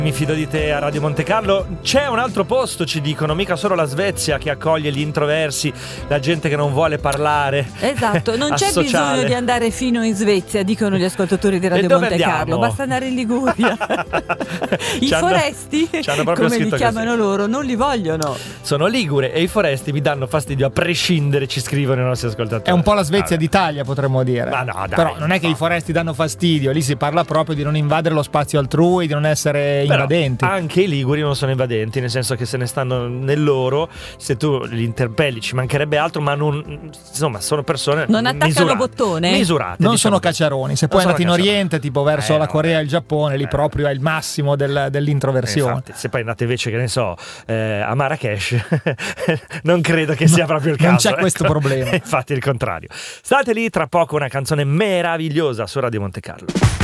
Mi fido di te a Radio Monte Carlo. C'è un altro posto, ci dicono, mica solo la Svezia, che accoglie gli introversi, la gente che non vuole parlare. Esatto, non c'è associale. bisogno di andare fino in Svezia, dicono gli ascoltatori di Radio Monte Carlo, basta andare in Liguria. I foresti, come li chiamano loro, non li vogliono. Sono ligure e i foresti mi danno fastidio a prescindere, ci scrivono i nostri ascoltatori. È un po' la Svezia d'Italia, potremmo dire. Ma no, dai, però non è che i foresti danno fastidio, lì si parla proprio di non invadere lo spazio altrui, di non essere invadenti. Anche i liguri non sono invadenti, nel senso che se ne stanno nel loro, se tu li interpelli ci mancherebbe altro, ma non, insomma, sono persone non attaccano bottone, misurate, non sono cacciaroni. Se poi andate in Oriente, tipo verso la Corea e il Giappone, lì proprio è il massimo dell'introversione. Infatti, se poi andate invece, che ne so, a Marrakesh, non credo che sia proprio il caso. Non c'è questo problema. Infatti, il contrario. State lì, tra poco una canzone meravigliosa su Radio Monte Carlo.